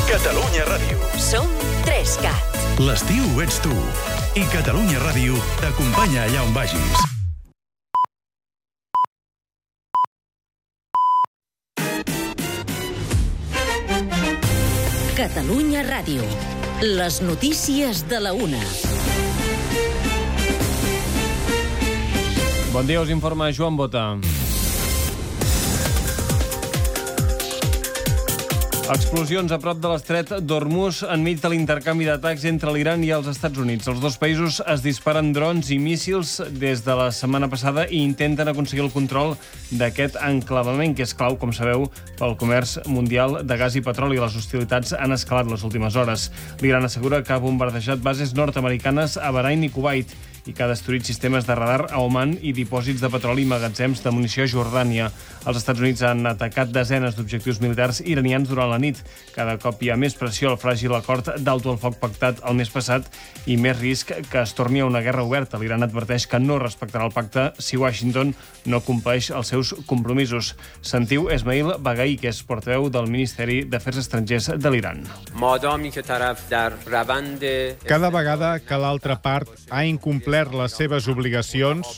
Catalunya Ràdio. Som 3CAT. L'estiu ets tu. I Catalunya Ràdio t'acompanya allà on vagis. Catalunya Ràdio. Les notícies de la una. Bon dia, us informa Joan Bota. Explosions a prop de l'estret d'Hormuz enmig de l'intercanvi d'atacs entre l'Iran i els Estats Units. Els dos països es disparen drons i míssils des de la setmana passada i intenten aconseguir el control d'aquest enclavament, que és clau, com sabeu, pel comerç mundial de gas i petroli. Les hostilitats han escalat les últimes hores. L'Iran assegura que ha bombardejat bases nord-americanes a Bahrain i Kuwait i que ha destruït sistemes de radar a Oman i dipòsits de petroli i magatzems de munició a Jordània. Els Estats Units han atacat desenes d'objectius militars iranians durant la nit. Cada cop hi ha més pressió al fràgil acord d'alto al foc pactat el mes passat i més risc que es torni a una guerra oberta. L'Iran adverteix que no respectarà el pacte si Washington no compleix els seus compromisos. Sentiu Esmail Baghai, que és portaveu del Ministeri d'Afers Estrangers de l'Iran. Cada vegada que l'altra part ha incomplert les seves obligacions,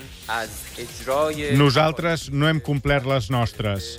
nosaltres no hem complert les nostres.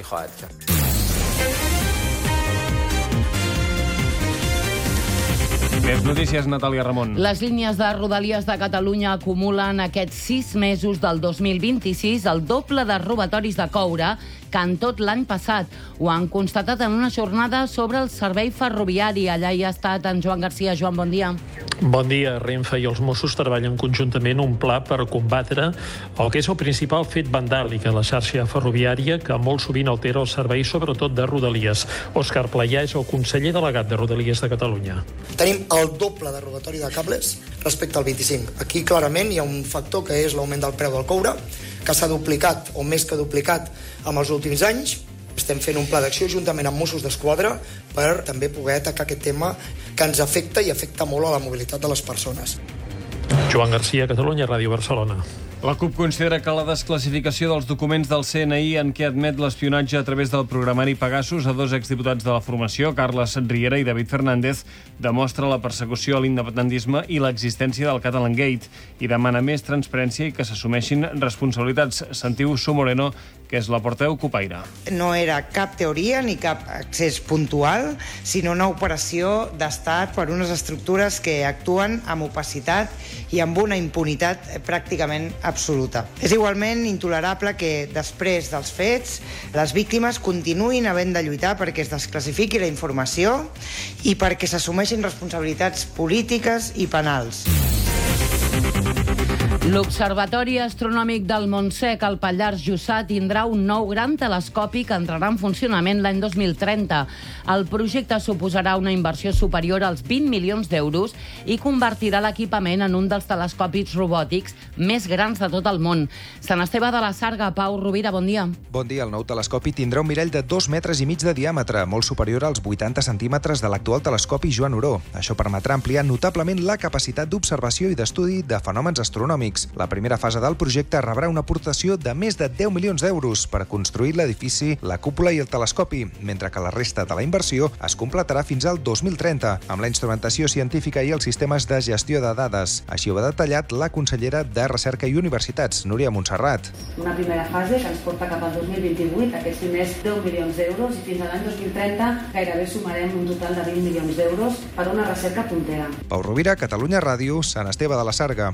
Més notícies, Natàlia Ramon. Les línies de Rodalies de Catalunya acumulen aquests 6 mesos del 2026 el doble de robatoris de coure que en tot l'any passat. Ho han constatat en una jornada sobre el servei ferroviari. Allà hi ha estat en Joan Garcia. Joan, bon dia. Bon dia. Renfe i els Mossos treballen conjuntament un pla per combatre el que és el principal fet vandàlic a la xarxa ferroviària que molt sovint altera el servei, sobretot de Rodalies. Òscar Playà és el conseller delegat de Rodalies de Catalunya. Tenim el doble de robatori de cables respecte al 25. Aquí clarament hi ha un factor que és l'augment del preu del coure, que s'ha duplicat o més que duplicat en els últims anys. Estem fent un pla d'acció juntament amb Mossos d'Esquadra per també poder atacar aquest tema que ens afecta i afecta molt a la mobilitat de les persones. Joan Garcia, Catalunya Ràdio, Barcelona. La CUP considera que la desclassificació dels documents del CNI en què admet l'espionatge a través del programari Pegasus a dos exdiputats de la formació, Carles Riera i David Fernández, demostra la persecució a l'independentisme i l'existència del Catalan Gate i demana més transparència i que s'assumeixin responsabilitats. Sentiu Su Moreno, que és la portaveu cupaire. No era cap teoria ni cap accés puntual, sinó una operació d'estat per unes estructures que actuen amb opacitat i amb una impunitat pràcticament absoluta. És igualment intolerable que després dels fets les víctimes continuïn havent de lluitar perquè es desclassifiqui la informació i perquè s'assumeixin responsabilitats polítiques i penals. L'Observatori Astronòmic del Montsec al Pallars Jussà tindrà un nou gran telescopi que entrarà en funcionament l'any 2030. El projecte suposarà una inversió superior als 20 milions d'euros i convertirà l'equipament en un dels telescopis robòtics més grans de tot el món. Sant Esteve de la Sarga, Pau Rovira, bon dia. Bon dia. El nou telescopi tindrà un mirall de 2,5 metres de diàmetre, molt superior als 80 centímetres de l'actual telescopi Joan Oró. Això permetrà ampliar notablement la capacitat d'observació i d'estudi de fenòmens astronòmics. La primera fase del projecte rebrà una aportació de més de 10 milions d'euros per construir l'edifici, la cúpula i el telescopi, mentre que la resta de la inversió es completarà fins al 2030, amb la instrumentació científica i els sistemes de gestió de dades. Així ho ha detallat la consellera de Recerca i Universitats, Núria Montserrat. Una primera fase que ens porta cap al 2028, aquests primers 10 milions d'euros, i fins a l'any 2030 gairebé sumarem un total de 20 milions d'euros per a una recerca puntera. Pau Rovira, Catalunya Ràdio, Sant Esteve de la Sarga.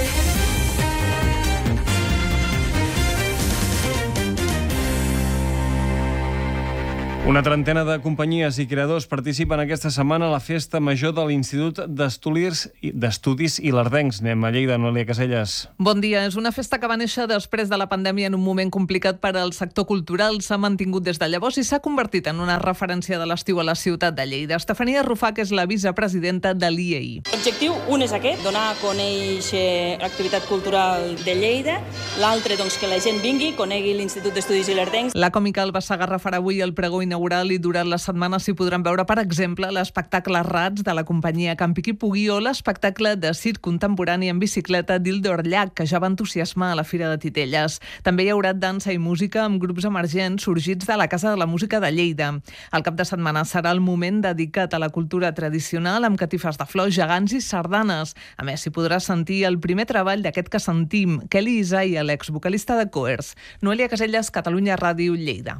Una trentena de companyies i creadors participen aquesta setmana a la festa major de l'Institut d'Estudis Ilerdencs. Anem a Lleida, Noelia Caselles. Bon dia. És una festa que va néixer després de la pandèmia en un moment complicat per al sector cultural. S'ha mantingut des de llavors i s'ha convertit en una referència de l'estiu a la ciutat de Lleida. Estefania Rufà, que és la vicepresidenta de l'IEI. L'objectiu, un és aquest, donar a conèixer l'activitat cultural de Lleida. L'altre, doncs, que la gent vingui, conegui l'Institut d'Estudis Ilerdencs. La còmica Alba Sagarra farà avui el pregó inaugural inaugural i durant la setmana s'hi podran veure, per exemple, l'espectacle Rats de la companyia Campi qui pugui o l'espectacle de circ contemporani en bicicleta d'Ildor Llach, que ja va entusiasmar a la Fira de Titelles. També hi haurà dansa i música amb grups emergents sorgits de la Casa de la Música de Lleida. El cap de setmana serà el moment dedicat a la cultura tradicional amb catifes de flors, gegants i sardanes. A més, s'hi podrà sentir el primer treball d'aquest que sentim, Kelly Isaiah, l'exvocalista de Coers. Noelia Caselles, Catalunya Ràdio, Lleida.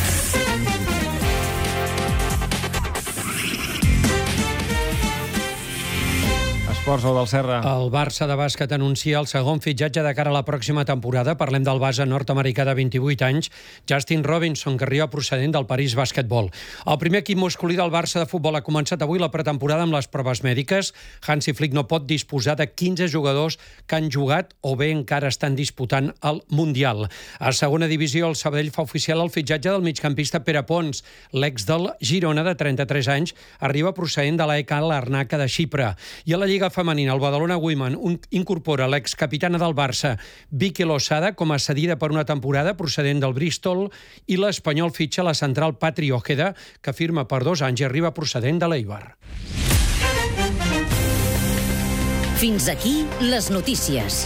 Esports, del Serra. El Barça de bàsquet anuncia el segon fitxatge de cara a la pròxima temporada. Parlem del base nord-americà de 28 anys, Justin Robinson, que arriba procedent del París Basquetbol. El primer equip masculí del Barça de futbol ha començat avui la pretemporada amb les proves mèdiques. Hansi Flick no pot disposar de 15 jugadors que han jugat o bé encara estan disputant el Mundial. A segona divisió, el Sabadell fa oficial el fitxatge del migcampista Pere Pons. L'ex del Girona, de 33 anys, arriba procedent de l'EK Larnaca de Xipre. I a la Lliga femenina, el Badalona Women incorpora l'excapitana del Barça, Vicky Losada, com a cedida per una temporada procedent del Bristol, i l'Espanyol fitxa la central Patri Ojeda, que firma per 2 anys i arriba procedent de l'Eibar. Fins aquí les notícies.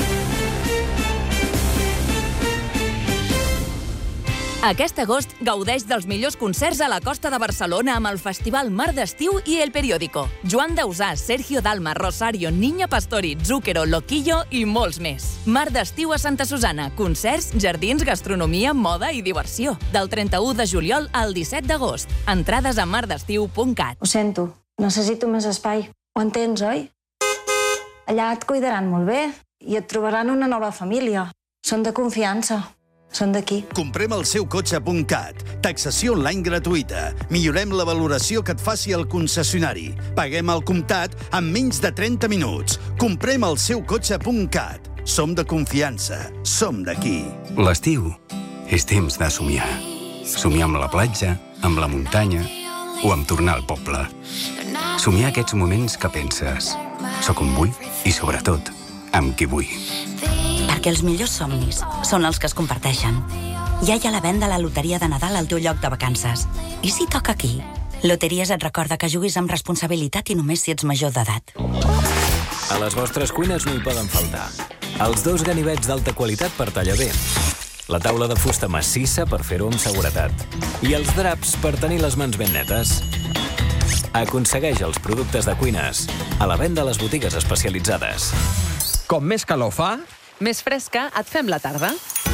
Aquest agost gaudeix dels millors concerts a la costa de Barcelona amb el Festival Mar d'Estiu i El Periódico. Joan Dausà, Sergio Dalma, Rosario, Niña Pastori, Zúquero, Loquillo i molts més. Mar d'Estiu a Santa Susana. Concerts, jardins, gastronomia, moda i diversió. Del 31 de juliol al 17 d'agost. Entrades a mardestiu.cat. Ho sento, necessito més espai. Ho entens, oi? Allà et cuidaran molt bé i et trobaran una nova família. Són de confiança. Són d'aquí. Comprem el seu cotxe.cat. Taxació online gratuïta. Millorem la valoració que et faci el concessionari. Paguem al comptat en menys de 30 minuts. Comprem el seu cotxe.cat. Som de confiança. Som d'aquí. L'estiu és temps de somiar. Somiar amb la platja, amb la muntanya o amb tornar al poble. Somiar aquests moments que penses. Soc on vull i, sobretot, amb qui vull. Perquè els millors somnis són els que es comparteixen. Ja hi ha la venda a la loteria de Nadal al teu lloc de vacances. I si toca aquí? Loteries et recorda que juguis amb responsabilitat i només si ets major d'edat. A les vostres cuines no hi poden faltar els 2 ganivets d'alta qualitat per tallar bé, la taula de fusta massissa per fer-ho amb seguretat i els draps per tenir les mans ben netes. Aconsegueix els productes de cuines a la venda a les botigues especialitzades. Com més calor fa, més fresca et fem la tarda.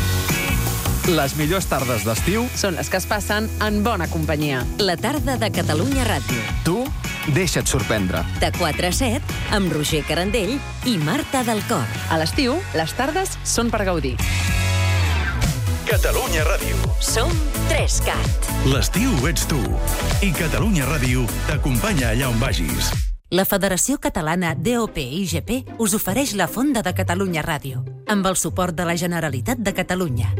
Les millors tardes d'estiu són les que es passen en bona companyia. La tarda de Catalunya Ràdio. Tu deixa't sorprendre. De 4 a 7, amb Roger Carandell i Marta del Cor. A l'estiu, les tardes són per gaudir. Catalunya Ràdio. Som 3CAT. L'estiu ets tu. I Catalunya Ràdio t'acompanya allà on vagis. La Federació Catalana DOP-IGP us ofereix la Fonda de Catalunya Ràdio, amb el suport de la Generalitat de Catalunya.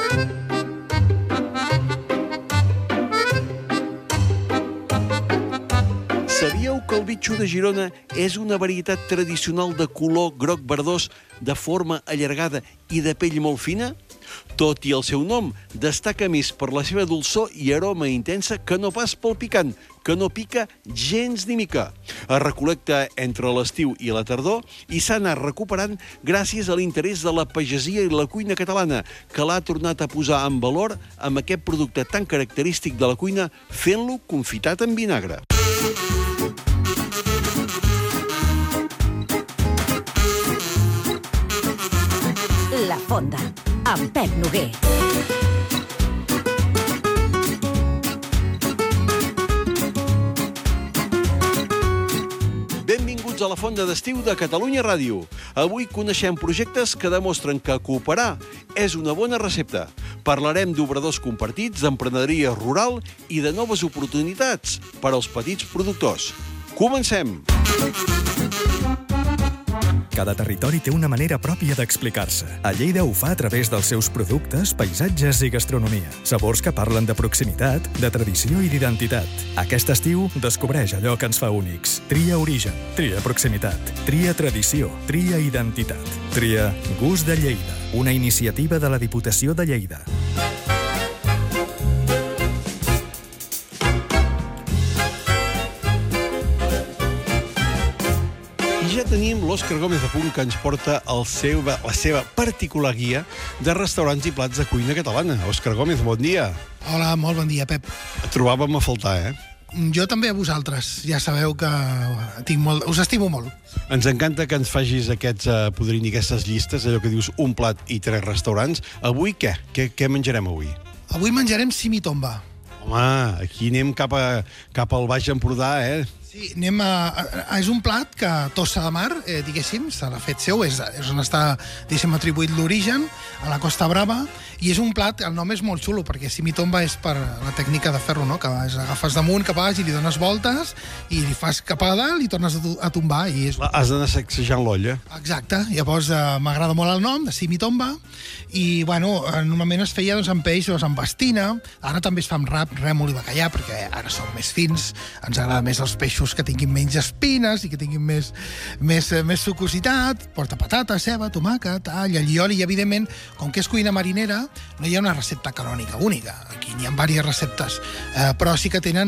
Sabíeu que el bitxo de Girona és una varietat tradicional de color groc verdós, de forma allargada i de pell molt fina? Tot i el seu nom, destaca més per la seva dolçor i aroma intensa que no pas pel picant, que no pica gens ni mica. Es recol·lecta entre l'estiu i la tardor i s'ha anat recuperant gràcies a l'interès de la pagesia i la cuina catalana, que l'ha tornat a posar en valor amb aquest producte tan característic de la cuina, fent-lo confitat en vinagre. La Fonda, amb Pep Noguer. Benvinguts a la Fonda d'Estiu de Catalunya Ràdio. Avui coneixem projectes que demostren que cooperar és una bona recepta. Parlarem d'obradors compartits, d'emprenedoria rural i de noves oportunitats per als petits productors. Comencem! Cada territori té una manera pròpia d'explicar-se. A Lleida ho fa a través dels seus productes, paisatges i gastronomia. Sabors que parlen de proximitat, de tradició i d'identitat. Aquest estiu, descobreix allò que ens fa únics. Tria origen, tria proximitat, tria tradició, tria identitat. Tria Gust de Lleida, una iniciativa de la Diputació de Lleida. ja tenim l'Òscar Gómez a punt, que ens porta la seva particular guia de restaurants i plats de cuina catalana. Òscar Gómez, bon dia. Hola, molt bon dia, Pep. Et trobàvem a faltar, Jo també a vosaltres. Ja sabeu que us estimo molt. Ens encanta que ens facis aquestes llistes, allò que dius un plat i 3 restaurants. Avui què? Què menjarem avui? Avui menjarem simitomba. Home, aquí anem cap al Baix Empordà, Sí, és un plat que Tossa de Mar, diguéssim, se l'ha fet seu, és on està, diguéssim, atribuït l'origen, a la Costa Brava, i és un plat, el nom és molt xulo, perquè simitomba és per la tècnica de ferro, no? Que agafes damunt, cap a baix, i li dones voltes, i li fas cap a dalt, i tornes a tombar. Has d'anar sacsejant l'olla. Exacte, llavors m'agrada molt el nom, de simitomba, i, bueno, normalment es feia amb peix, amb bastina, ara també es fa amb rap, rèmol i bacallà, perquè ara som més fins, ens agrada més els peixos que tinguin menys espines i que tinguin més sucositat, porta patata, ceba, tomàquet, all, allioli, i evidentment, com que és cuina marinera, no hi ha una recepta canònica única. Aquí n'hi ha diverses receptes, però sí que tenen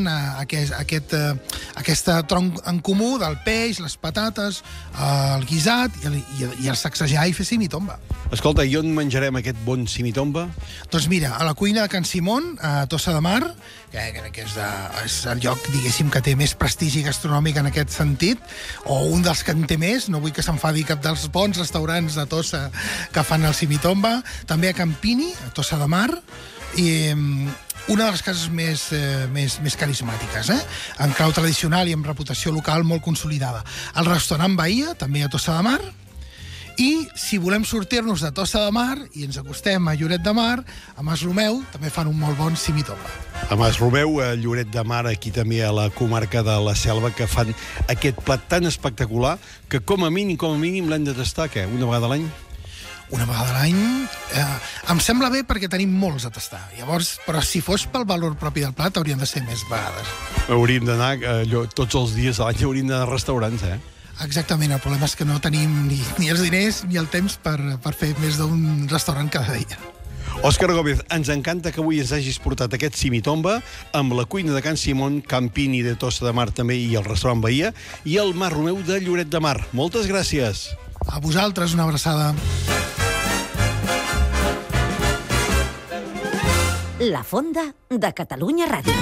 aquest tronc en comú del peix, les patates, el guisat i el sacsejar i fer simitomba. Escolta, i on menjarem aquest bon simitomba? Doncs mira, a la cuina de Can Simón, a Tossa de Mar, que crec que és el lloc, diguéssim, que té més prestigi gastronòmic en aquest sentit, o un dels que en té més, no vull que s'enfadi cap dels bons restaurants de Tossa que fan el simitomba, també a Campini, a Tossa de Mar, i una de les cases més carismàtiques, en clau tradicional i amb reputació local molt consolidada. El restaurant Bahia, també a Tossa de Mar, i si volem sortir-nos de Tossa de Mar i ens acostem a Lloret de Mar, a Mas Romeu també fan un molt bon simitomba. A Mas Romeu, a Lloret de Mar, aquí també a la comarca de la Selva, que fan aquest plat tan espectacular que com a mínim l'hem de tastar, una vegada a l'any? Una vegada a l'any em sembla bé perquè tenim molts a tastar. Llavors, però si fos pel valor propi del plat haurien de ser més vegades. Hauríem d'anar tots els dies de l'any, hauríem d'anar a restaurants, Exactament, el problema és que no tenim ni els diners ni el temps per fer més d'un restaurant cada dia. Òscar Gómez, ens encanta que avui ens hagis portat aquest simitomba amb la cuina de Can Simón, Campini de Tossa de Mar també i el restaurant Bahia i el Mas Romeu de Lloret de Mar. Moltes gràcies. A vosaltres, una abraçada. La Fonda de Catalunya Ràdio.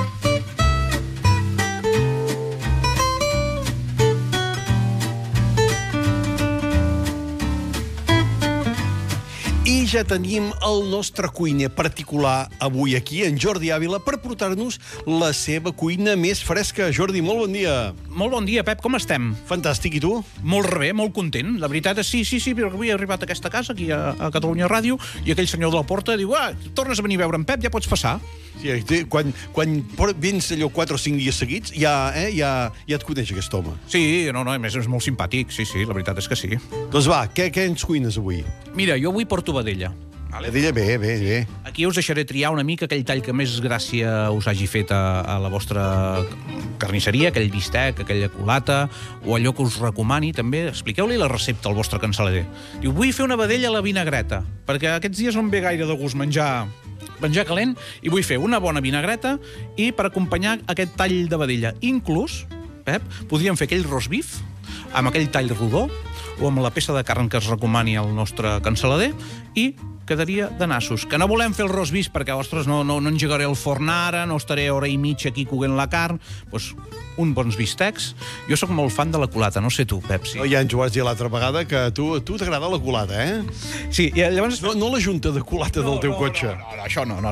I ja tenim el nostre cuiner particular avui aquí, en Jordi Ávila, per portar-nos la seva cuina més fresca. Jordi, molt bon dia. Molt bon dia, Pep, com estem? Fantàstic, i tu? Molt bé, molt content. La veritat és sí, perquè avui he arribat a aquesta casa, aquí a Catalunya Ràdio, i aquell senyor de la porta diu, tornes a venir a veure en Pep, ja pots passar. Sí, quan vens allò 4 o 5 dies seguits, ja et coneix aquest home. Sí, no, a més és molt simpàtic, sí, la veritat és que sí. Doncs va, què ens cuines avui? Mira, jo avui porto vedella. Vedella, bé. Aquí us deixaré triar una mica aquell tall que més gràcia us hagi fet a la vostra carnisseria, aquell bistec, aquella culata, o allò que us recomani, també. Expliqueu-li la recepta al vostre cansalader. Diu, vull fer una vedella a la vinagreta, perquè aquests dies no em ve gaire de gust menjar calent, i vull fer una bona vinagreta i per acompanyar aquest tall de vedella. Inclús, Pep, podríem fer aquell roast beef amb aquell tall rodó o amb la peça de carn que es recomani al nostre cansalader i quedaria de nassos. Que no volem fer el roast beef perquè, ostres, no engegaré el forn ara, no estaré hora i mitja aquí coguent la carn, doncs uns bons bistecs. Jo sóc molt fan de la culata, no sé tu, Pep. Sí. Ja ens ho vas dir l'altra vegada, que a tu t'agrada la culata, Sí, i llavors... No la junta de culata del teu cotxe. No, això no.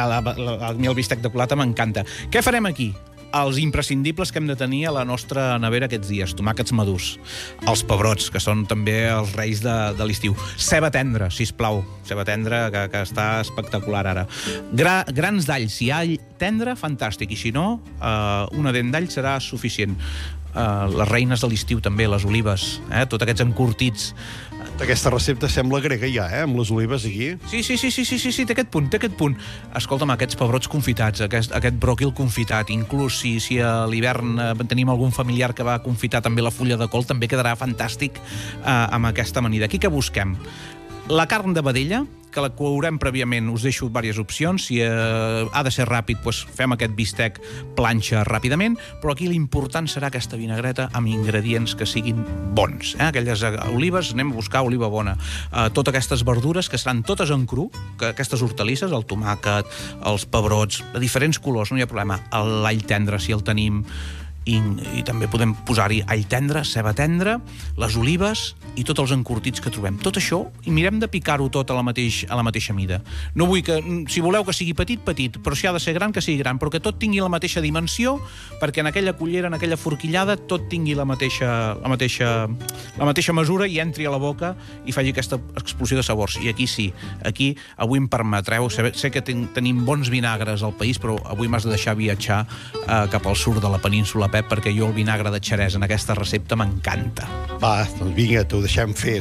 A mi el bistec de culata m'encanta. Què farem aquí? Els imprescindibles que hem de tenir a la nostra nevera aquests dies. Tomàquets madurs, els pebrots, que són també els reis de l'estiu. Ceba tendra, sisplau. Ceba tendra, que està espectacular ara. Grans d'all. Si hi ha all tendre, fantàstic. I si no, una dent d'all serà suficient. Les reines de l'estiu també, les olives, tots aquests encurtits. Aquesta recepta sembla grega ja, amb les olives aquí. Sí, té aquest punt. Escolta'm, aquests pebrots confitats, aquest bròquil confitat, inclús si a l'hivern tenim algun familiar que va confitar també la fulla de col, també quedarà fantàstic amb aquesta amanida. Aquí què busquem? La carn de vedella, que la courem prèviament, us deixo diverses opcions. Si ha de ser ràpid, doncs fem aquest bistec planxa ràpidament, però aquí l'important serà aquesta vinagreta amb ingredients que siguin bons. Aquelles olives, anem a buscar oliva bona. Totes aquestes verdures, que seran totes en cru, que aquestes hortalisses, el tomàquet, els pebrots, de diferents colors, no hi ha problema. L'all tendre, si el tenim, i també podem posar-hi all tendre, ceba tendra, les olives i tots els encurtits que trobem. Tot això, i mirem de picar-ho tot a la mateixa mida. No vull que, si voleu que sigui petit, però si ha de ser gran, que sigui gran, però que tot tingui la mateixa dimensió, perquè en aquella cullera, en aquella forquillada, tot tingui la mateixa mesura i entri a la boca i faci aquesta explosió de sabors. I aquí sí, aquí avui em permetreu, sé que tenim bons vinagres al país, però avui m'has de deixar viatjar cap al sud de la península, Pep, perquè jo el vinagre de xerès en aquesta recepta m'encanta. Va, doncs vinga, t'ho deixem fer.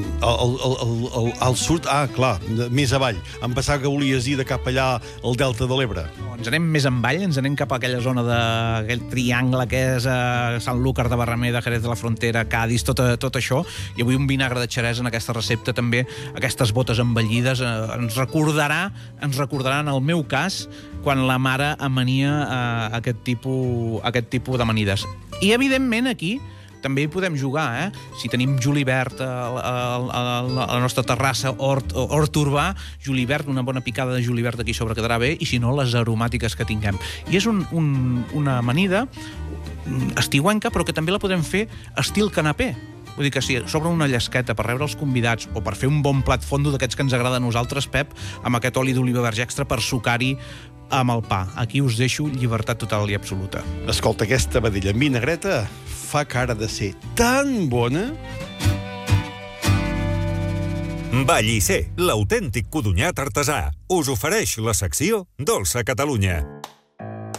Al sud, clar, més avall. Em pensava que volies ir de cap allà al Delta de l'Ebre. Ens anem més avall, ens anem cap a aquella zona d'aquell triangle que és Sanlúcar de Barrameda, Jerez de la Frontera, Cádiz, tot això. I avui un vinagre de xerès en aquesta recepta també, aquestes botes envellides, ens recordaran, en el meu cas, quan la mare amania aquest tipus d'amanides. I, evidentment, aquí també hi podem jugar, Si tenim julivert a la nostra terrassa, hort urbà, julivert, una bona picada de julivert aquí sobre quedarà bé, i si no, les aromàtiques que tinguem. I és una amanida estiuenca, però que també la podem fer estil canapé. Vull dir que si sobre una llesqueta per rebre els convidats o per fer un bon plat fondo d'aquests que ens agrada a nosaltres, Pep, amb aquest oli d'oliva verge extra per sucar-hi amb el pa. Aquí us deixo llibertat total i absoluta. Escolta, aquesta vedella amb vinagreta fa cara de ser tan bona. Vallisser, l'autèntic codonyat artesà, us ofereix la secció Dolça Catalunya.